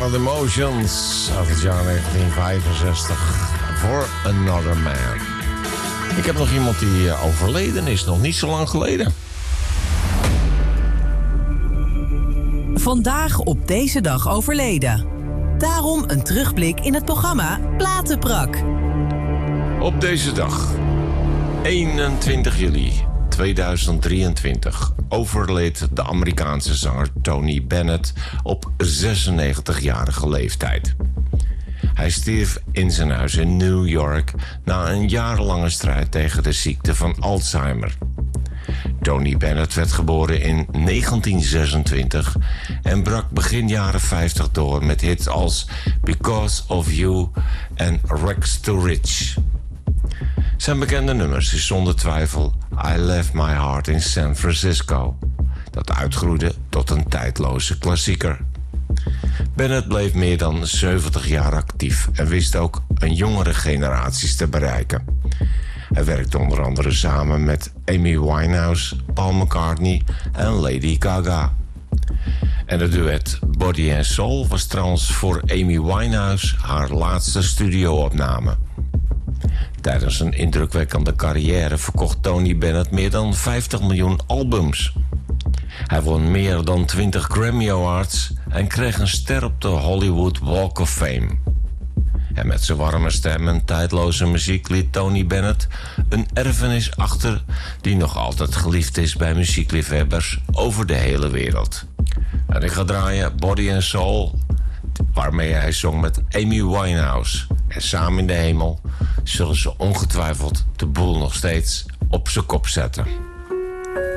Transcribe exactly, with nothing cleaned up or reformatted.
Violent Emotions uit het jaar negentien vijfenzestig. For Another Man. Ik heb nog iemand die overleden is, nog niet zo lang geleden. Vandaag op deze dag overleden. Daarom een terugblik in het programma Platenprak. Op deze dag, eenentwintig juli tweeduizend drieëntwintig, overleed de Amerikaanse zanger Tony Bennett op zesennegentigjarige leeftijd. Hij stierf in zijn huis in New York na een jarenlange strijd tegen de ziekte van Alzheimer. Tony Bennett werd geboren in negentien zesentwintig en brak begin jaren vijftig door met hits als Because of You en Rags to Rich. Zijn bekende nummers is zonder twijfel I Left My Heart in San Francisco, dat uitgroeide tot een tijdloze klassieker. Bennett bleef meer dan zeventig jaar actief en wist ook een jongere generaties te bereiken. Hij werkte onder andere samen met Amy Winehouse, Paul McCartney en Lady Gaga. En het duet Body and Soul was trouwens voor Amy Winehouse haar laatste studio-opname. Tijdens een indrukwekkende carrière verkocht Tony Bennett meer dan vijftig miljoen albums. Hij won meer dan twintig Grammy Awards en kreeg een ster op de Hollywood Walk of Fame. En met zijn warme stem en tijdloze muziek liet Tony Bennett een erfenis achter die nog altijd geliefd is bij muziekliefhebbers over de hele wereld. En ik ga draaien Body and Soul, waarmee hij zong met Amy Winehouse. En samen in de hemel zullen ze ongetwijfeld de boel nog steeds op zijn kop zetten.